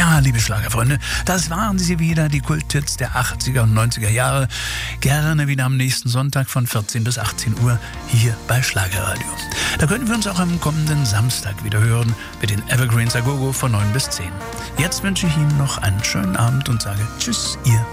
Ja, liebe Schlagerfreunde, das waren sie wieder, die Kulthits der 80er und 90er Jahre. Gerne wieder am nächsten Sonntag von 14 bis 18 Uhr hier bei Schlagerradio. Da können wir uns auch am kommenden Samstag wieder hören mit den Evergreens Agogo von 9 bis 10. Jetzt wünsche ich Ihnen noch einen schönen Abend und sage Tschüss, Ihr